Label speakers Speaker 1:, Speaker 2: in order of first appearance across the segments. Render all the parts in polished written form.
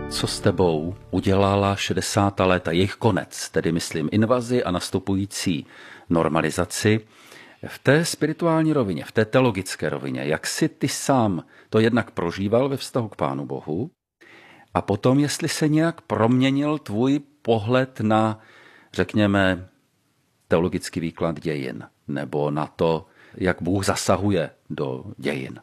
Speaker 1: Co s tebou udělala 60. léta, jejich konec, tedy myslím invazi a nastupující normalizaci, v té spirituální rovině, v té teologické rovině, jak si ty sám to jednak prožíval ve vztahu k Pánu Bohu a potom, jestli se nějak proměnil tvůj pohled na, řekněme, teologický výklad dějin, nebo na to, jak Bůh zasahuje do dějin.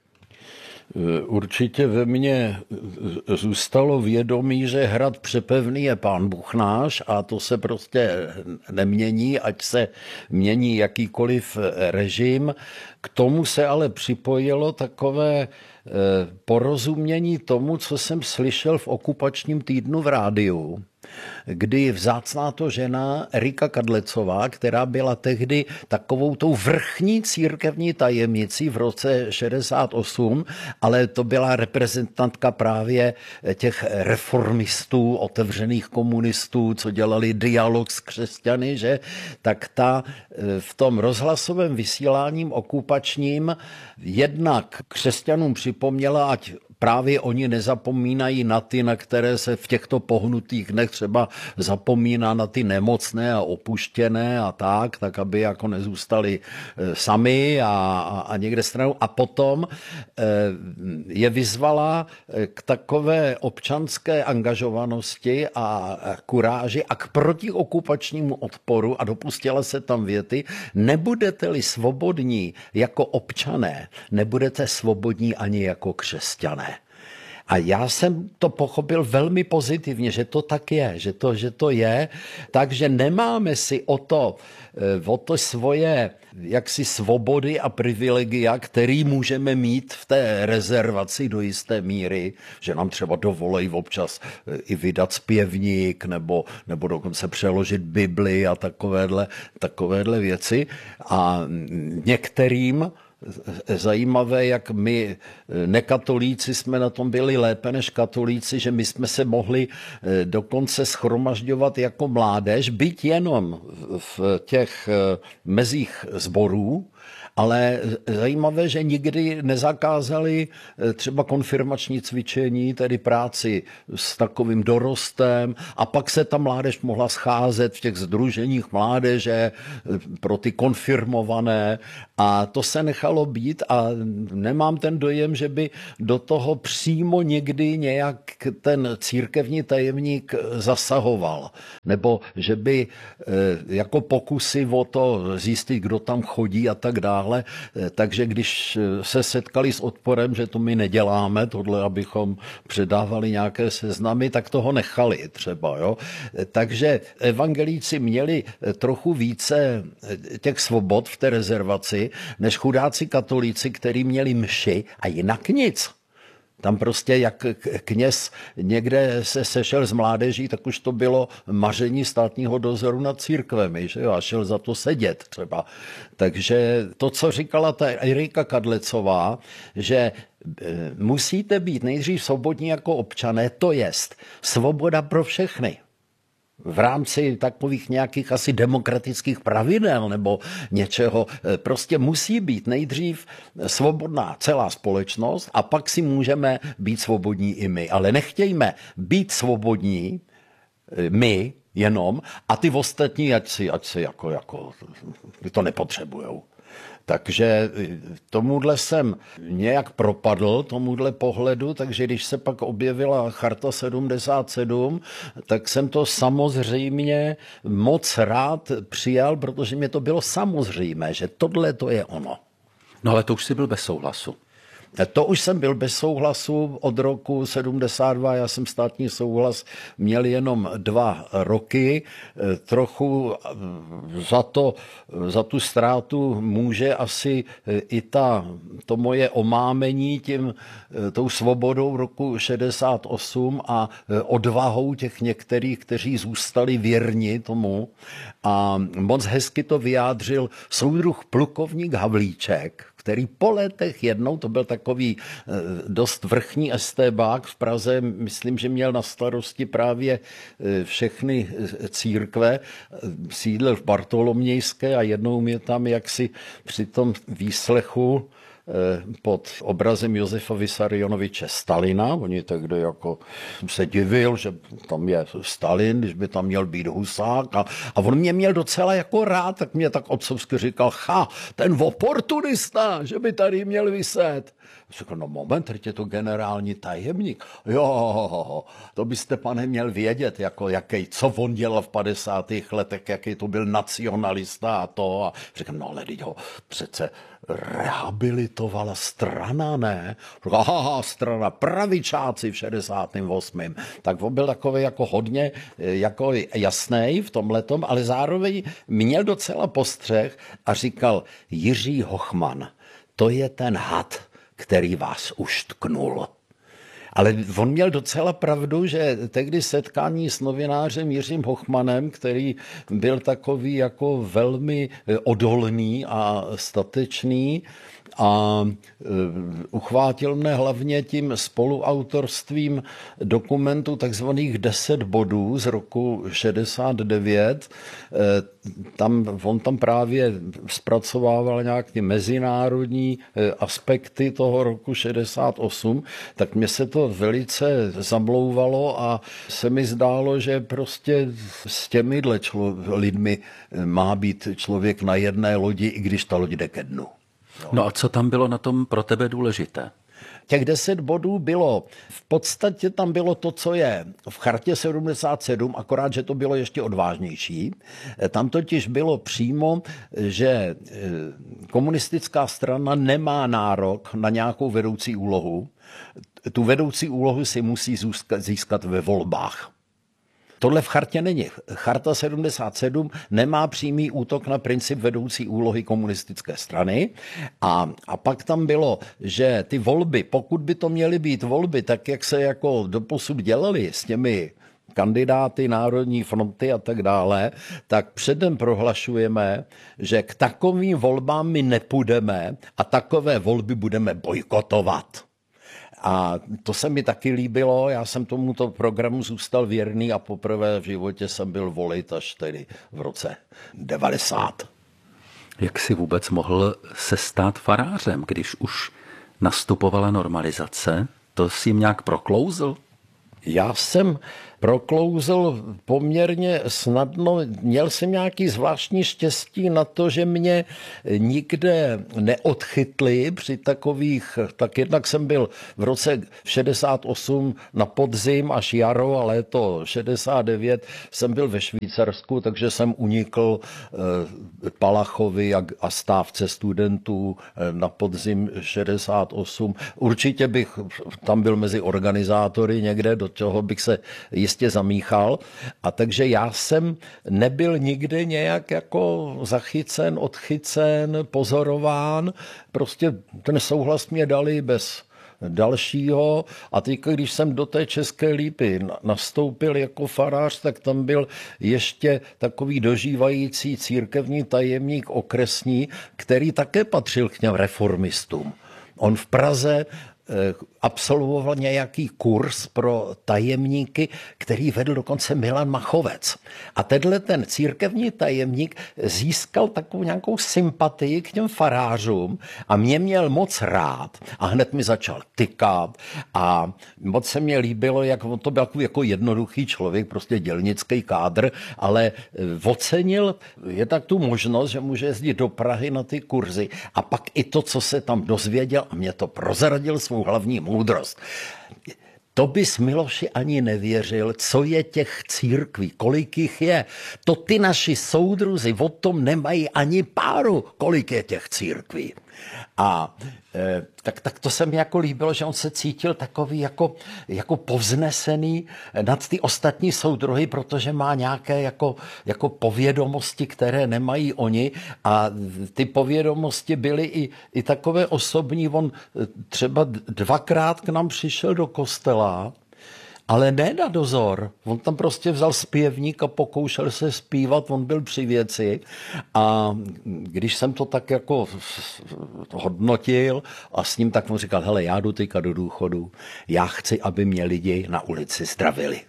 Speaker 2: Určitě ve mně zůstalo vědomí, že hrad přepevný je Pán Bůh náš a to se prostě nemění, ať se mění jakýkoliv režim. K tomu se ale připojilo takové porozumění tomu, co jsem slyšel v okupačním týdnu v rádiu, kdy vzácná to žena Erika Kadlecová, která byla tehdy takovou tou vrchní církevní tajemnicí v roce 68, ale to byla reprezentantka právě těch reformistů, otevřených komunistů, co dělali dialog s křesťany, že? Tak ta v tom rozhlasovém vysíláním okupačním jednak křesťanům připomněla, ať právě oni nezapomínají na ty, na které se v těchto pohnutých dnech třeba zapomíná na ty nemocné a opuštěné a tak aby jako nezůstali sami a někde stranou. A potom je vyzvala k takové občanské angažovanosti a kuráži a k protiokupačnímu odporu a dopustila se tam věty: nebudete-li svobodní jako občané, nebudete svobodní ani jako křesťané. A já jsem to pochopil velmi pozitivně, že to tak je, že to je, takže nemáme si o to svoje jaksi svobody a privilegia, který můžeme mít v té rezervaci do jisté míry, že nám třeba dovolí občas i vydat zpěvník nebo dokonce přeložit Bibli a takovéhle věci. A některým zajímavé, jak my nekatolíci jsme na tom byli lépe než katolíci, že my jsme se mohli dokonce shromažďovat jako mládež, byť jenom v těch mezích sborů, ale zajímavé, že nikdy nezakázali třeba konfirmační cvičení, tedy práci s takovým dorostem, a pak se ta mládež mohla scházet v těch sdruženích mládeže pro ty konfirmované a to se nechalo být a nemám ten dojem, že by do toho přímo někdy nějak ten církevní tajemník zasahoval, nebo že by jako pokusy o to zjistit, kdo tam chodí a tak dále. Takže když se setkali s odporem, že to my neděláme, tohle, abychom předávali nějaké seznamy, tak toho nechali třeba. Jo? Takže evangelíci měli trochu více těch svobod v té rezervaci, než chudáci katolíci, kteří měli mši a jinak nic. Tam prostě jak kněz někde se sešel s mládeží, tak už to bylo maření státního dozoru nad církvemi, že jo, a šel za to sedět třeba. Takže to, co říkala ta Erika Kadlecová, že musíte být nejdřív svobodní jako občané, to jest svoboda pro všechny. V rámci takových nějakých asi demokratických pravidel nebo něčeho, prostě musí být nejdřív svobodná celá společnost a pak si můžeme být svobodní i my. Ale nechtějme být svobodní my jenom a ty ostatní, ať si jako to nepotřebujou. Takže tomuhle jsem nějak propadl, tomuhle pohledu, takže když se pak objevila Charta 77, tak jsem to samozřejmě moc rád přijal, protože mě to bylo samozřejmé, že tohle to je ono.
Speaker 1: No ale to už jsi byl bez souhlasu.
Speaker 2: To už jsem byl bez souhlasu od roku 72, já jsem státní souhlas měl jenom 2 roky, trochu za tu ztrátu může asi i to moje omámení tou svobodou roku 68 a odvahou těch některých, kteří zůstali věrni tomu a moc hezky to vyjádřil soudruh plukovník Havlíček, který po letech jednou, to byl takový dost vrchní estébák v Praze, myslím, že měl na starosti právě všechny církve, sídlil v Bartolomějské a jednou mě tam jaksi při tom výslechu pod obrazem Josefa Vissarionoviče Stalina. Oni tehdy jako se divil, že tam je Stalin, když by tam měl být Husák. A on mě měl docela jako rád, tak mě tak otcovsky říkal, ten oportunista, že by tady měl viset. Řekl, no moment, teď je to generální tajemník. Jo, to byste, pane, měl vědět, jako co on dělal v 50. letech, jaký to byl nacionalista a to. A řekl, no ale teď ho přece rehabilitovala strana, ne? Řekl, strana, pravičáci v 68. Tak on byl takový jako hodně jako jasnej v tomhletom, ale zároveň měl docela postřeh a říkal, Jiří Hochman, to je ten had, který vás uštknul. Ale on měl docela pravdu, že tehdy setkání s novinářem Jiřím Hochmanem, který byl takový jako velmi odolný a statečný, a uchvátil mne hlavně tím spoluautorstvím dokumentu takzvaných 10 bodů z roku 69. On tam právě zpracovával nějak ty mezinárodní aspekty toho roku 68, tak mně se to velice zamlouvalo a se mi zdálo, že prostě s těmihle lidmi má být člověk na jedné lodi, i když ta loď jde ke dnu.
Speaker 1: No a co tam bylo na tom pro tebe důležité?
Speaker 2: Těch 10 bodů bylo, v podstatě tam bylo to, co je v chartě 77, akorát, že to bylo ještě odvážnější. Tam totiž bylo přímo, že komunistická strana nemá nárok na nějakou vedoucí úlohu. Tu vedoucí úlohu si musí získat ve volbách. Tohle v chartě není. Charta 77 nemá přímý útok na princip vedoucí úlohy komunistické strany a pak tam bylo, že ty volby, pokud by to měly být volby, tak jak se jako doposud dělali s těmi kandidáty Národní fronty a tak dále, tak předem prohlašujeme, že k takovým volbám my nepůjdeme a takové volby budeme bojkotovat. A to se mi taky líbilo, já jsem tomuto programu zůstal věrný a poprvé v životě jsem byl volit až tedy v roce 90.
Speaker 1: Jak si vůbec mohl se stát farářem, když už nastupovala normalizace? To si jim nějak proklouzl?
Speaker 2: Já jsem proklouzl poměrně snadno. Měl jsem nějaký zvláštní štěstí na to, že mě nikde neodchytli při takových, tak jednak jsem byl v roce 68 na podzim až jaro a léto 69 jsem byl ve Švýcarsku, takže jsem unikl Palachovi a stávce studentů na podzim 68. Určitě bych tam byl mezi organizátory někde, do čeho bych se jistě zamíchal. A takže já jsem nebyl nikde nějak jako zachycen, odchycen, pozorován. Prostě ten souhlas mě dali bez dalšího. A teď, když jsem do té České Lípy nastoupil jako farář, tak tam byl ještě takový dožívající církevní tajemník okresní, který také patřil k těm reformistům. On v Praze absolvoval nějaký kurz pro tajemníky, který vedl dokonce Milan Machovec. A tenhle ten církevní tajemník získal takovou nějakou sympatii k těm farářům a mě měl moc rád a hned mi začal tykat a moc se mě líbilo, jak on to byl jako jednoduchý člověk, prostě dělnický kádr, ale ocenil jednak tu možnost, že může jezdit do Prahy na ty kurzy a pak i to, co se tam dozvěděl a mě to prozradil svou hlavní moudrost. To bys, Miloši, ani nevěřil, co je těch církví, kolik jich je. To ty naši soudruzi o tom nemají ani páru, kolik je těch církví. A tak to se mi jako líbilo, že on se cítil takový jako povznesený nad ty ostatní soudruhy, protože má nějaké jako povědomosti, které nemají oni a ty povědomosti byly i takové osobní. On třeba 2krát k nám přišel do kostela, ale ne na dozor. On tam prostě vzal zpěvník a pokoušel se zpívat, on byl při věci a když jsem to tak jako hodnotil a s ním, tak on říkal, hele, já jdu teďka do důchodu, já chci, aby mě lidi na ulici zdravili.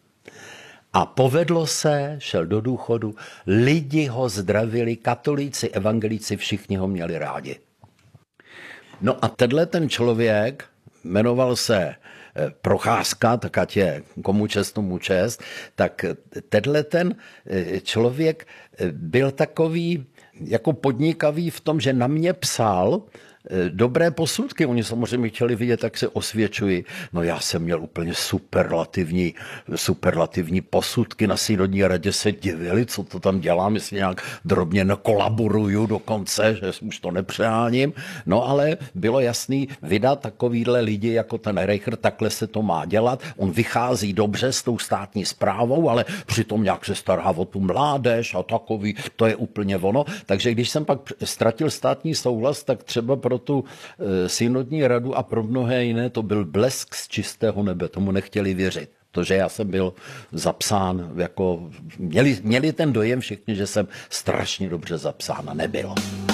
Speaker 2: A povedlo se, šel do důchodu, lidi ho zdravili, katolíci, evangelíci, všichni ho měli rádi. No a tenhle ten člověk jmenoval se Procházka, tak ať je komu čest, tomu čest, tak tenhle ten člověk byl takový jako podnikavý v tom, že na mě psal dobré posudky. Oni samozřejmě chtěli vidět, jak se osvědčuji. No já jsem měl úplně superlativní posudky. Na synodní radě se divili, co to tam dělám, jestli nějak drobně nekolaboruju dokonce, že už to nepřeháním. No ale bylo jasný, vydat takovýhle lidi jako ten Reichert, takhle se to má dělat. On vychází dobře s tou státní správou, ale přitom nějak se stará o tu mládež a takový, to je úplně ono. Takže když jsem pak ztratil státní souhlas, tak třeba pro tu synodní radu a pro mnohé jiné to byl blesk z čistého nebe, tomu nechtěli věřit. To, že já jsem byl zapsán, jako měli ten dojem všichni, že jsem strašně dobře zapsán a nebylo.